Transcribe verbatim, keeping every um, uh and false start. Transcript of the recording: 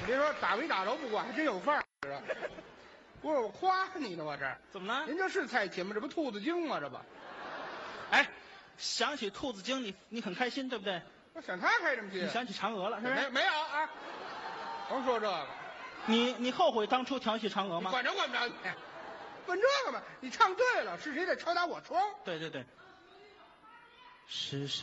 你别说打没打着不管，还真有范儿。不是我夸你呢，我这怎么了？ 您这是菜品吗？这不兔子精吗？这不， 哎，想起兔子精，你你很开心，对不对？ 我想他开什么心？ 你想起嫦娥了，是不没是？ 没有啊？甭说这个， 你你后悔当初调戏嫦娥吗？ 你管着管不着你？问这个吧，你唱对了，是谁在敲打我窗？ 对对对，是谁？